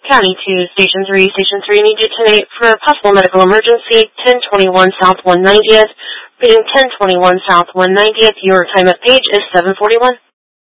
County 2, Station 3. Station 3 need you tonight for a possible medical emergency, 1021 South 190th. Reading 1021 South 190th. Your time at page is 7:41.